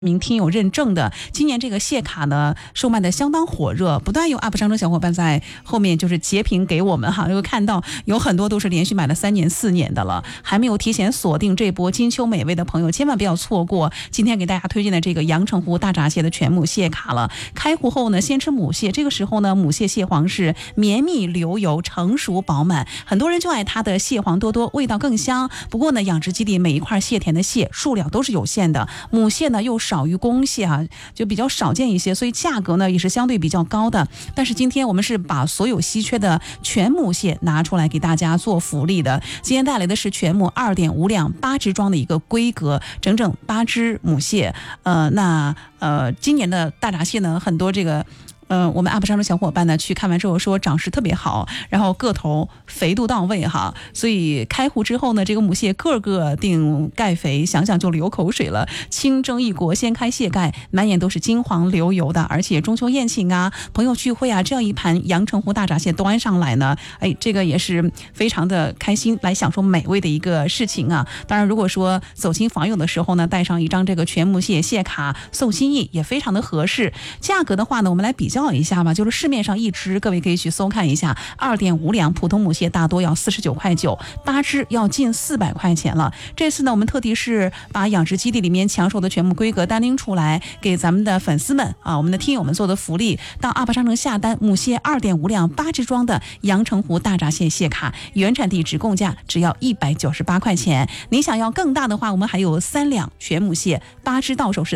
名听友认证的，今年这个谢卡呢售卖的相当火热，不断有 UP 商城小伙伴在后面就是截屏给我们哈，就看到有很多都是连续买了3年4年的了，还没有提前锁定这波金秋美味的朋友，千万不要错过今天给大家推荐的这个阳澄湖大闸蟹的全母蟹卡了。开湖后呢，先吃母蟹，这个时候呢，母蟹蟹黄是绵密流油，成熟饱满，很多人就爱它的蟹黄多多，味道更香。不过呢，养殖基地每一块蟹田的蟹数量都是有限的，母蟹呢又少于公蟹啊，就比较少见一些，所以价格呢也是相对比较高的。但是今天我们是把所有稀缺的全母蟹拿出来给大家做福利的。今天带来的是全母2.5两8只装的一个规格，整整8只母蟹。今年的大闸蟹呢，很多这个。我们 UP 上的小伙伴呢去看完之后说长势特别好，然后个头肥度到位哈，所以开湖之后呢，这个母蟹个个定盖肥，想想就流口水了。清蒸一锅，掀开蟹盖，满眼都是金黄流油的，而且中秋宴请啊、朋友聚会啊，这样一盘阳澄湖大闸蟹端上来呢，这个也是非常的开心，来享受美味的一个事情啊。当然，如果说走亲访友的时候呢，带上一张这个全母蟹蟹卡送心意，也非常的合适。价格的话呢，我们来比较一下吧，就是市面上一只，各位可以去搜看一下，2.5两普通母蟹大多要49.9块，8只要近400块钱了。这次呢，我们特地是把养殖基地里面抢手的全部规格单拎出来，给咱们的粉丝们啊，我们的听友们做的福利，到UP商城下单母蟹2.5两8只装的阳澄湖大闸蟹蟹卡，原产地直供价只要198块钱。您想要更大的话，我们还有3两全母蟹8只到手是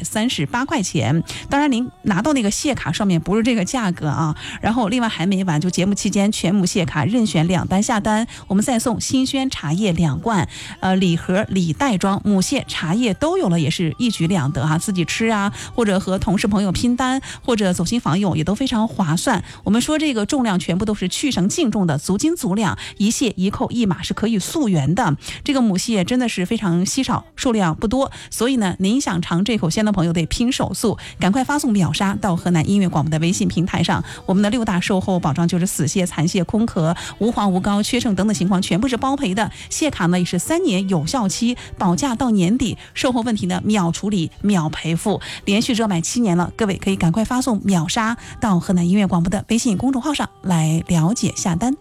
338块钱。当然，您拿到那个蟹卡上面不是这个价格啊，然后另外还没完，就节目期间全母蟹卡任选2单下单，我们再送新鲜茶叶2罐，礼盒礼袋装母蟹茶叶都有了，也是一举两得哈，自己吃啊，或者和同事朋友拼单，或者走亲访友也都非常划算。我们说这个重量全部都是去绳净重的，足斤足两，一蟹一扣一码是可以溯源的。这个母蟹真的是非常稀少，数量不多，所以呢，您想尝这口鲜的朋友得拼手速，赶快发送秒杀到河南音乐广播的微信平台上。我们的6大售后保障就是死蟹、残蟹、空壳、无黄无膏、缺秤等等情况全部是包赔的。蟹卡呢也是3年有效期，保价到年底，售后问题呢秒处理秒赔付，连续热卖7年了。各位可以赶快发送秒杀到河南音乐广播的微信公众号上来了解下单。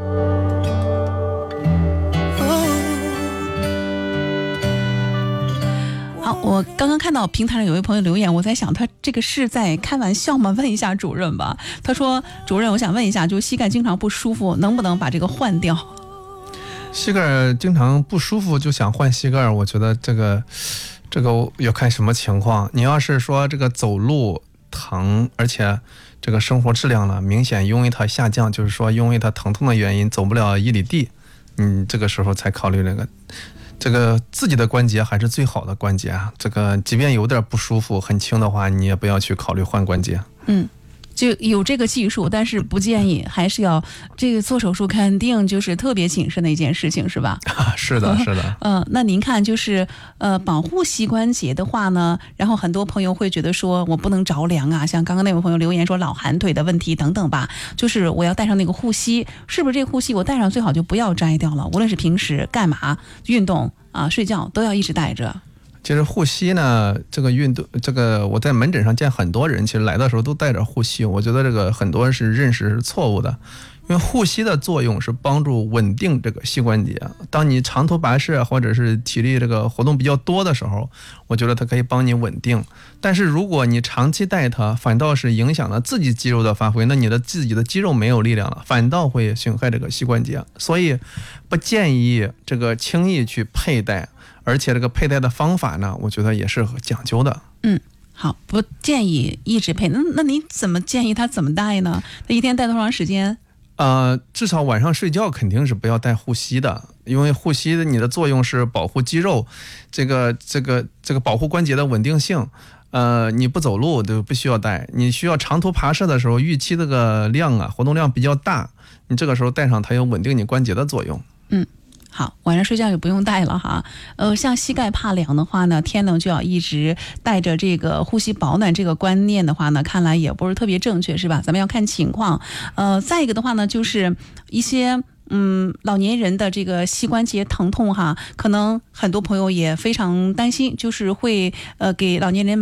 好，我刚刚看到平台上有位朋友留言，我在想他这个是在开玩笑吗？问一下主任吧。他说：“主任，我想问一下，就膝盖经常不舒服，能不能把这个换掉？” 膝盖经常不舒服就想换膝盖，我觉得这个要看什么情况。你要是说这个走路疼，而且这个生活质量了明显因为它下降，就是说因为它疼痛的原因走不了1里地，这个时候才考虑这个自己的关节还是最好的关节啊。这个即便有点不舒服很轻的话，你也不要去考虑换关节。 就有这个技术，但是不建议，还是要这个做手术，肯定就是特别谨慎的一件事情，是吧？ 是的，是的。 那您看，就是保护膝关节的话呢，然后很多朋友会觉得说我不能着凉啊，像刚刚那位朋友留言说老寒腿的问题等等吧，就是我要带上那个护膝，是不是这个护膝我带上最好就不要摘掉了？无论是平时干嘛、运动啊、睡觉都要一直带着。 其实护膝呢，这个运动，这个我在门诊上见很多人，其实来的时候都带着护膝。我觉得这个很多人是认识是错误的，因为护膝的作用是帮助稳定这个膝关节。当你长途跋涉或者是体力这个活动比较多的时候，我觉得它可以帮你稳定。但是如果你长期带它，反倒是影响了自己肌肉的发挥，那你的自己的肌肉没有力量了，反倒会损害这个膝关节。所以不建议这个轻易去佩戴。而且这个佩戴的方法呢，我觉得也是讲究的。 好，不建议一直佩。那你怎么建议他怎么戴呢？他一天戴多长时间？ 至少晚上睡觉肯定是不要戴护膝的，因为护膝的你的作用是保护肌肉，这个保护关节的稳定性。你不走路就不需要戴，你需要长途跋涉的时候，预期这个量啊，活动量比较大，你这个时候戴上它有稳定你关节的作用。 好，晚上睡觉也不用带了哈。像膝盖怕凉的话呢，天冷就要一直带着这个呼吸保暖这个观念的话呢，看来也不是特别正确，是吧？咱们要看情况。再一个的话呢，就是一些老年人的这个膝关节疼痛哈，可能很多朋友也非常担心，就是会给老年人